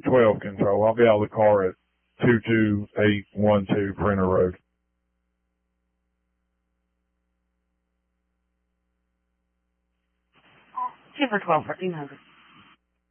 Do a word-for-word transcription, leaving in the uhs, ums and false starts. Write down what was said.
twelve control. I'll be out of the car at two two eight one two Printer Road. Two for twelve, thirteen hundred.